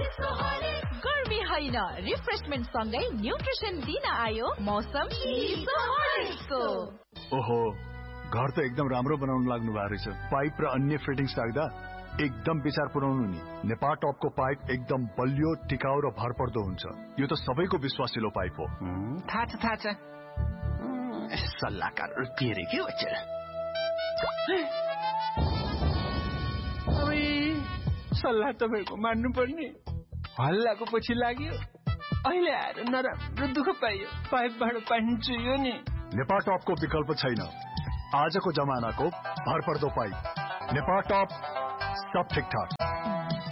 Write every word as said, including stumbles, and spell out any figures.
गर्मी होइन, रिफ्रेशमेन्ट सँगै न्युट्रिसन दिन आयो मौसम को। ओहो, घर त एकदम राम्रो बनाउन लाग्नु भएको रहेछ। पाइप र अन्य फिटिङ्स राख्दा एकदम विचार पुर्याउनु नि। नेपाल टपको पाइप एकदम बलियो, टिकाउ र भरपर्दो हुन्छ। यो त सबैको विश्वासिलो पाइप हो। थाहा छ थाहा छ। सल्लाहकार के रे के अचेल। सल्लाह तपाईँको मान्नु पर्ने। हल्लाको पछि लाग्यो, अहिले आएर नराम्रो दुःख पाइयो। पाइपबाट पानी चुहियो नि। नेपाल टपको विकल्प छैन। आजको जमानाको भरपर्दो पाइप नेपाल टप, सब ठिकठाक।